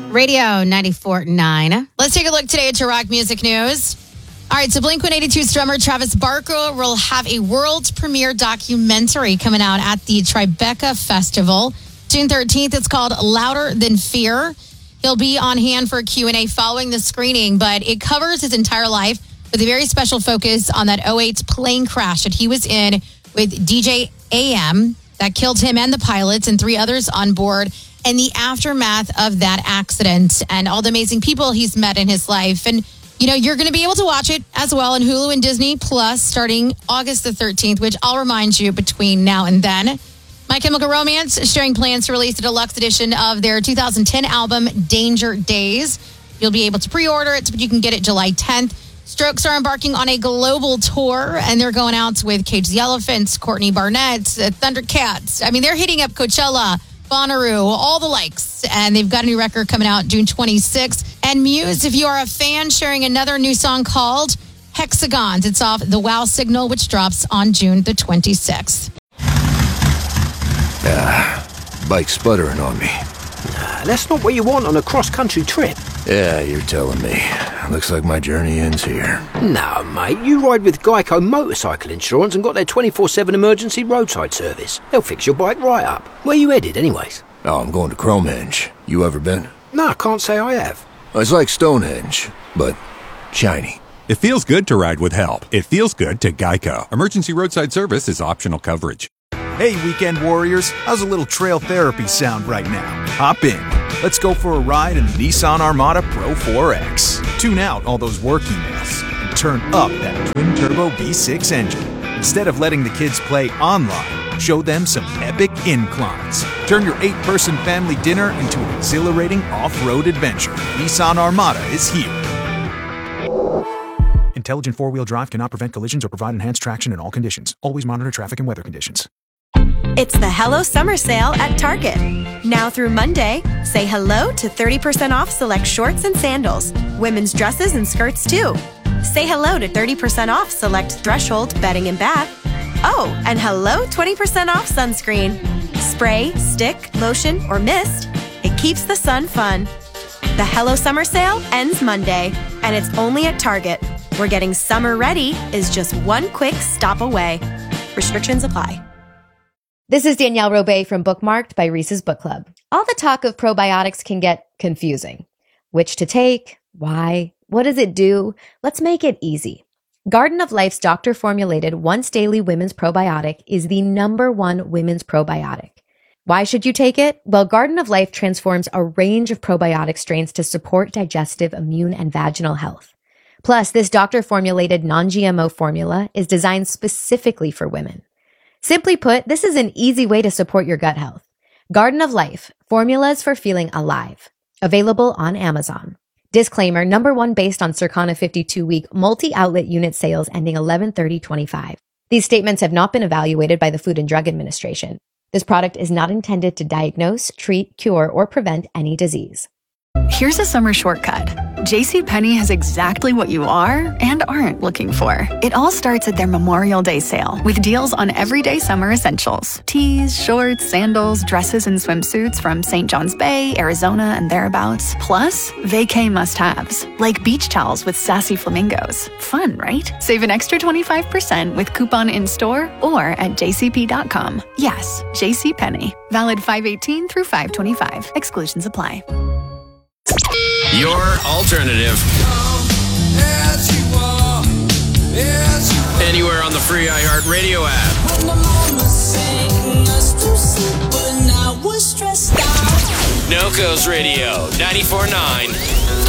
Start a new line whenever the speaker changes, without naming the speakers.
Radio 94.9. Let's take a look today at your rock music news. All right, so Blink-182's drummer Travis Barker will have a world premiere documentary coming out at the Tribeca Festival. June 13th, it's called Louder Than Fear. He'll be on hand for a Q&A following the screening, but it covers his entire life with a very special focus on that 2008 plane crash that he was in with DJ AM that killed him and the pilots and 3 others on board, and the aftermath of that accident and all the amazing people he's met in his life. And, you know, you're going to be able to watch it as well on Hulu and Disney Plus starting August the 13th, which I'll remind you between now and then. My Chemical Romance is sharing plans to release a deluxe edition of their 2010 album, Danger Days. You'll be able to pre-order it, but you can get it July 10th. Strokes are embarking on a global tour, and they're going out with Cage the Elephants, Courtney Barnett, Thundercats. I mean, they're hitting up Coachella, Bonnaroo, all the likes. And they've got a new record coming out June 26th. And Muse, if you are a fan, sharing another new song called Hexagons. It's off the Wow Signal, which drops on June the 26th.
Bike's sputtering on me.
Nah, that's not what you want on a cross-country trip.
Yeah, you're telling me. Looks like my journey ends here.
No, mate, you ride with Geico Motorcycle Insurance and got their 24/7 emergency roadside service. They'll fix your bike right up. Where you headed, anyways?
Oh, I'm going to Cromehenge. You ever been?
No, I can't say I have.
It's like Stonehenge, but shiny.
It feels good to ride with help. It feels good to Geico. Emergency roadside service is optional coverage.
Hey, weekend warriors, how's a little trail therapy sound right now? Hop in. Let's go for a ride in the Nissan Armada Pro 4X. Tune out all those work emails and turn up that twin-turbo V6 engine. Instead of letting the kids play online, show them some epic inclines. Turn your 8-person family dinner into an exhilarating off-road adventure. Nissan Armada is here. Intelligent four-wheel drive cannot prevent collisions or provide enhanced traction in all conditions. Always monitor traffic and weather conditions.
It's the Hello Summer Sale at Target. Now through Monday, say hello to 30% off select shorts and sandals, women's dresses and skirts too. Say hello to 30% off select Threshold bedding and bath. Oh, and hello 20% off sunscreen. Spray, stick, lotion, or mist. It keeps the sun fun. The Hello Summer Sale ends Monday, and it's only at Target, where getting summer ready is just one quick stop away. Restrictions apply.
This is Danielle Robay from Bookmarked by Reese's Book Club. All the talk of probiotics can get confusing. Which to take? Why? What does it do? Let's make it easy. Garden of Life's doctor-formulated once-daily women's probiotic is the #1 women's probiotic. Why should you take it? Well, Garden of Life transforms a range of probiotic strains to support digestive, immune, and vaginal health. Plus, this doctor-formulated non-GMO formula is designed specifically for women. Simply put, this is an easy way to support your gut health. Garden of Life, formulas for feeling alive. Available on Amazon. Disclaimer, #1 based on Circana 52-week multi-outlet unit sales ending 11/30/25. These statements have not been evaluated by the Food and Drug Administration. This product is not intended to diagnose, treat, cure, or prevent any disease.
Here's a summer shortcut. JCPenney has exactly what you are and aren't looking for. It all starts at their Memorial Day sale with deals on everyday summer essentials. Tees, shorts, sandals, dresses, and swimsuits from St. John's Bay, Arizona, and thereabouts. Plus, vacay must-haves, like beach towels with sassy flamingos. Fun, right? Save an extra 25% with coupon in-store or at jcp.com. Yes, JCPenney. Valid 5/18 through 5/25. Exclusions apply.
Your alternative. Anywhere on the free iHeartRadio app. Nocos Radio 94.9.